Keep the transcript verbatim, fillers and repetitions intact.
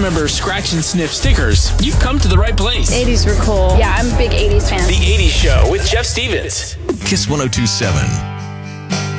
remember scratch and sniff stickers, you've come to the right place. eighties were cool. Yeah, I'm a big eighties fan. The eighties Show with Jeff Stevens. Kiss one oh two point seven.